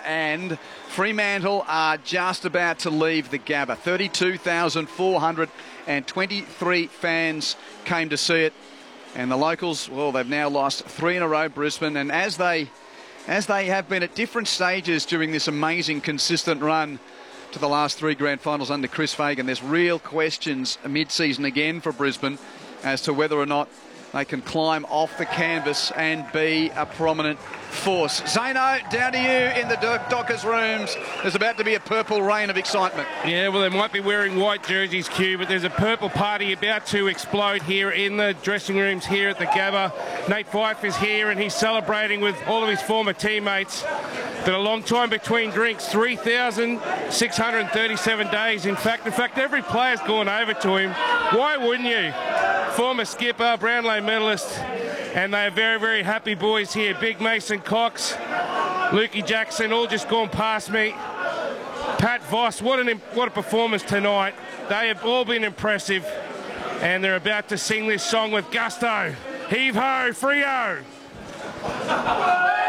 and Fremantle are just about to leave the Gabba. 32,423 fans came to see it. And the locals, well, they've now lost 3 in a row, Brisbane. And as they have been at different stages during this amazing, consistent run to the last 3 grand finals under Chris Fagan, there's real questions mid-season again for Brisbane as to whether or not they can climb off the canvas and be a prominent force. Zeno, down to you in the Dockers rooms. There's about to be a purple rain of excitement. Yeah, well, they might be wearing white jerseys, Q, but there's a purple party about to explode here in the dressing rooms here at the Gabba. Nate Fyfe is here and he's celebrating with all of his former teammates. Been a long time between drinks, 3,637 days. In fact, every player's gone over to him. Why wouldn't you? Former skipper, Brownlow medalist, and they are very, very happy boys here. Big Mason Cox, Lukey Jackson, all just gone past me. Pat Voss, what a performance tonight. They have all been impressive, and they're about to sing this song with gusto. Heave ho, Freo!